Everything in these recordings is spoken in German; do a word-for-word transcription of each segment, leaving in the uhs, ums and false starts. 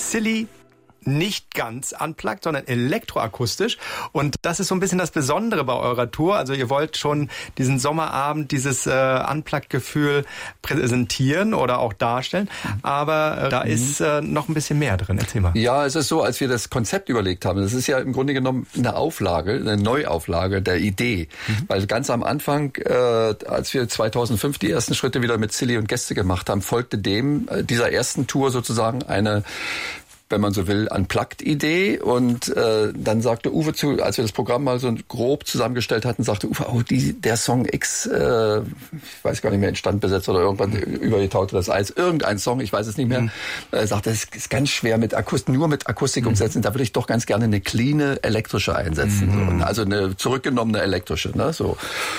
Silly nicht ganz unplugged, sondern elektroakustisch. Und das ist so ein bisschen das Besondere bei eurer Tour. Also ihr wollt schon diesen Sommerabend, dieses äh, Unplugged-Gefühl präsentieren oder auch darstellen. Aber äh, da mhm. ist äh, noch ein bisschen mehr drin. Erzähl mal. Ja, es ist so, als wir das Konzept überlegt haben, das ist ja im Grunde genommen eine Auflage, eine Neuauflage der Idee. Mhm. Weil ganz am Anfang, äh, als wir zweitausendfünf die ersten Schritte wieder mit Silly und Gäste gemacht haben, folgte dem, äh, dieser ersten Tour sozusagen eine, wenn man so will, Unplugged-Idee. Und äh, dann sagte Uwe, zu, als wir das Programm mal so grob zusammengestellt hatten, sagte Uwe, oh, die, der Song X, äh, ich weiß gar nicht mehr, Instand besetzt oder irgendwann über die Taute des Eis, irgendein Song, ich weiß es nicht mehr, mhm. äh, sagte, es ist ganz schwer mit Akustik, nur mit Akustik mhm. umsetzen, da würde ich doch ganz gerne eine cleane elektrische einsetzen. Mhm. So. Also eine zurückgenommene elektrische, ne, so.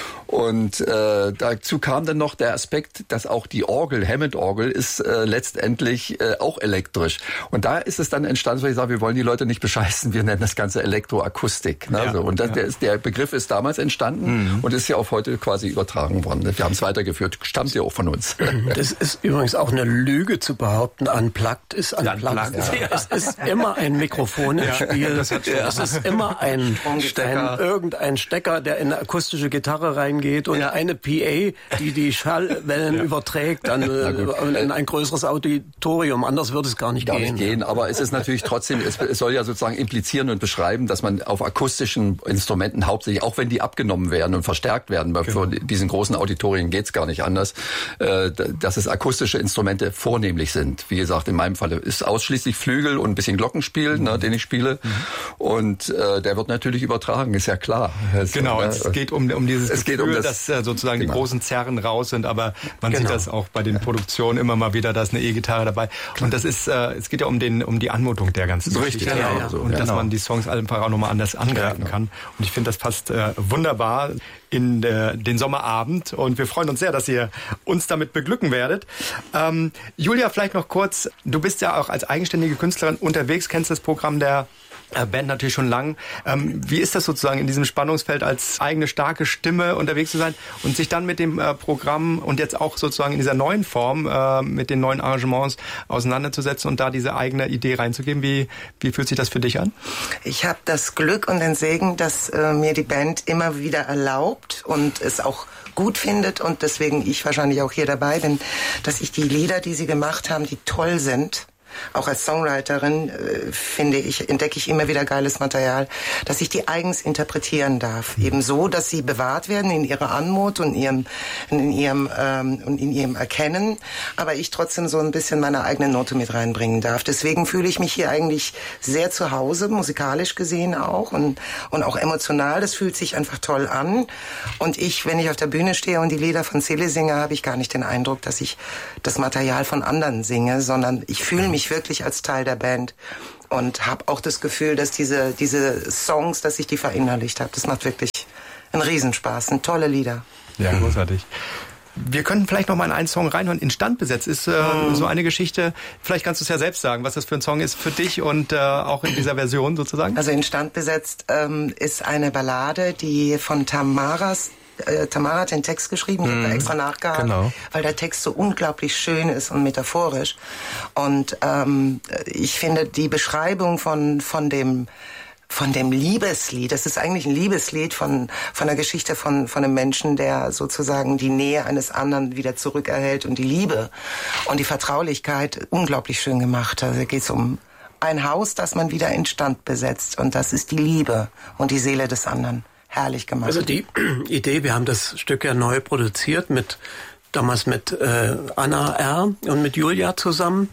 Und äh, dazu kam dann noch der Aspekt, dass auch die Orgel, Hammond-Orgel, ist äh, letztendlich äh, auch elektrisch. Und da ist es dann entstanden, weil ich sage, wir wollen die Leute nicht bescheißen, wir nennen das Ganze Elektroakustik. Ne? Ja, so. Und das, ja. der, der Begriff ist damals entstanden mhm. und ist ja auf heute quasi übertragen worden. Wir haben es weitergeführt, stammt ja auch von uns. Das ist übrigens auch eine Lüge zu behaupten, unplugged ist unplugged. unplugged. Ja. Es ist immer ein Mikrofon im ja, Spiel, das hat es ist immer ein, ein irgendein Stecker, der in eine akustische Gitarre reingeht. Geht und ja. eine P A, die die Schallwellen ja. überträgt, dann äh, in ein größeres Auditorium. Anders würde es gar nicht gar gehen. Nicht gehen. Aber es ist natürlich trotzdem, es, es soll ja sozusagen implizieren und beschreiben, dass man auf akustischen Instrumenten hauptsächlich, auch wenn die abgenommen werden und verstärkt werden, weil genau. für diesen großen Auditorien geht's gar nicht anders, äh, dass es akustische Instrumente vornehmlich sind. Wie gesagt, in meinem Falle ist ausschließlich Flügel und ein bisschen Glockenspiel, mhm. ne, den ich spiele. Mhm. Und äh, der wird natürlich übertragen, ist ja klar. Also, genau, ne, es geht um, um dieses es geht um das, dass äh, sozusagen genau. die großen Zerren raus sind, aber man genau. sieht das auch bei den Produktionen immer mal wieder, da ist eine E-Gitarre dabei. Klar. Und das ist, äh, es geht ja um den, um die Anmutung der ganzen so Geschichte. Richtig, ja, ja, ja. So, und ja, dass genau. man die Songs einfach auch nochmal anders angreifen ja, kann. Und ich finde, das passt äh, wunderbar in äh, den Sommerabend. Und wir freuen uns sehr, dass ihr uns damit beglücken werdet. Ähm, Julia, vielleicht noch kurz, du bist ja auch als eigenständige Künstlerin unterwegs, kennst das Programm der Band natürlich schon lang. Ähm, wie ist das sozusagen in diesem Spannungsfeld als eigene starke Stimme unterwegs zu sein und sich dann mit dem äh, Programm und jetzt auch sozusagen in dieser neuen Form äh, mit den neuen Arrangements auseinanderzusetzen und da diese eigene Idee reinzugeben? Wie, wie fühlt sich das für dich an? Ich habe das Glück und den Segen, dass äh, mir die Band immer wieder erlaubt und es auch gut findet und deswegen ich wahrscheinlich auch hier dabei bin, dass ich die Lieder, die sie gemacht haben, die toll sind, auch als Songwriterin äh, finde ich, entdecke ich immer wieder geiles Material, dass ich die eigens interpretieren darf. Mhm. Eben so, dass sie bewahrt werden in ihrer Anmut und ihrem, in ihrem, ähm, und in ihrem Erkennen, aber ich trotzdem so ein bisschen meine eigene Note mit reinbringen darf. Deswegen fühle ich mich hier eigentlich sehr zu Hause, musikalisch gesehen auch und, und auch emotional. Das fühlt sich einfach toll an. Und ich, wenn ich auf der Bühne stehe und die Lieder von Silly singe, habe ich gar nicht den Eindruck, dass ich das Material von anderen singe, sondern ich fühle mich wirklich als Teil der Band und habe auch das Gefühl, dass diese diese Songs, dass ich die verinnerlicht habe. Das macht wirklich einen Riesenspaß, sind tolle Lieder. Ja, großartig. Wir könnten vielleicht noch mal in einen Song reinhören. Instand besetzt ist äh, mm. so eine Geschichte. Vielleicht kannst du es ja selbst sagen, was das für ein Song ist für dich und äh, auch in dieser Version sozusagen. Also Instand besetzt ähm, ist eine Ballade, die von Tamaras Äh, Tamara hat den Text geschrieben, ich habe da extra nachgehakt, genau. weil der Text so unglaublich schön ist und metaphorisch. Und ähm, ich finde die Beschreibung von von dem von dem Liebeslied, das ist eigentlich ein Liebeslied von von der Geschichte von von einem Menschen, der sozusagen die Nähe eines anderen wieder zurückerhält und die Liebe und die Vertraulichkeit unglaublich schön gemacht. Also geht es um ein Haus, das man wieder instand besetzt und das ist die Liebe und die Seele des anderen. Herrlich gemacht. Also die Idee, wir haben das Stück ja neu produziert, mit damals mit äh, Anna R. und mit Julia zusammen.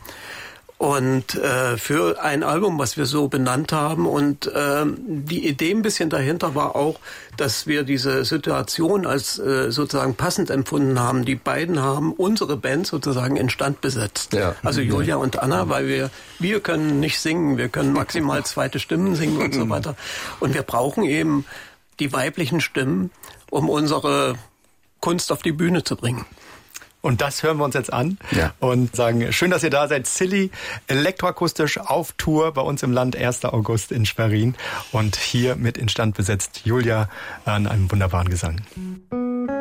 Und äh, für ein Album, was wir so benannt haben. Und äh, die Idee ein bisschen dahinter war auch, dass wir diese Situation als äh, sozusagen passend empfunden haben. Die beiden haben unsere Band sozusagen instand besetzt. Ja. Also Julia und Anna, weil wir wir können nicht singen, wir können maximal zweite Stimmen singen und so weiter. Und wir brauchen eben die weiblichen Stimmen, um unsere Kunst auf die Bühne zu bringen. Und das hören wir uns jetzt an ja. und sagen, schön, dass ihr da seid. Silly, elektroakustisch auf Tour bei uns im Land, erster August in Schwerin. Und hier mit instand besetzt Julia an einem wunderbaren Gesang.